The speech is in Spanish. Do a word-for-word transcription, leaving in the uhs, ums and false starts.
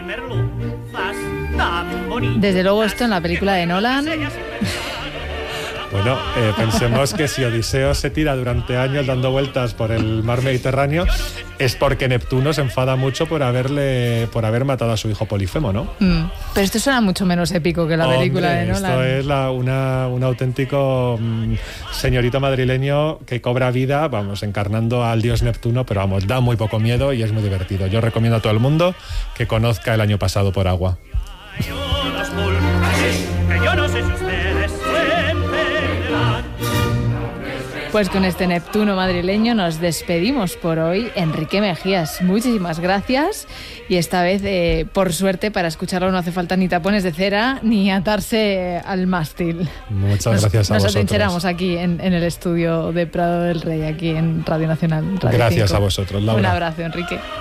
Desde luego esto en la película de Nolan... Bueno, eh, pensemos que si Odiseo se tira durante años dando vueltas por el mar Mediterráneo es porque Neptuno se enfada mucho por haberle por haber matado a su hijo Polifemo, ¿no? Mm, pero esto suena mucho menos épico que la Hombre, película de Nolan. Esto es la, una, un auténtico mm, señorito madrileño que cobra vida, vamos, encarnando al dios Neptuno, pero vamos, da muy poco miedo y es muy divertido. Yo recomiendo a todo el mundo que conozca El año pasado por agua. Pues con este Neptuno madrileño nos despedimos por hoy. Enrique Mejías, muchísimas gracias. Y esta vez, eh, por suerte, para escucharlo no hace falta ni tapones de cera ni atarse al mástil. Muchas nos, gracias a nos vosotros. Nos atrincheramos aquí en, en el estudio de Prado del Rey, aquí en Radio Nacional. Radio gracias cinco. A vosotros, Laura. Un abrazo, Enrique.